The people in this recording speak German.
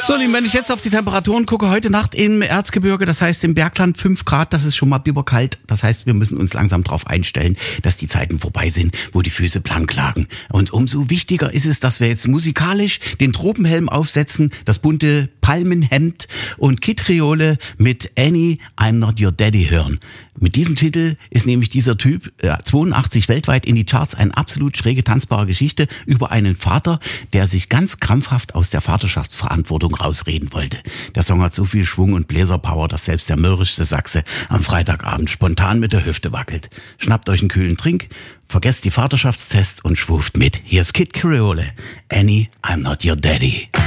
So, lieben, wenn ich jetzt auf die Temperaturen gucke, heute Nacht im Erzgebirge, das heißt im Bergland 5 Grad, das ist schon mal biberkalt. Das heißt, wir müssen uns langsam darauf einstellen, dass die Zeiten vorbei sind, wo die Füße blank lagen. Und umso wichtiger ist es, dass wir jetzt musikalisch den Tropenhelm aufsetzen, das bunte Palmenhemd und Kid Creole mit Annie, I'm Not Your Daddy hören. Mit diesem Titel ist nämlich dieser Typ 82 weltweit in die Charts, eine absolut schräge, tanzbare Geschichte über einen Vater, der sich ganz krampfhaft aus der Vaterschaftsverantwortung rausreden wollte. Der Song hat so viel Schwung und Bläserpower, dass selbst der mürrischste Sachse am Freitagabend spontan mit der Hüfte wackelt. Schnappt euch einen kühlen Trink, vergesst die Vaterschaftstests und schwuft mit. Hier ist Kid Creole, Annie, I'm Not Your Daddy.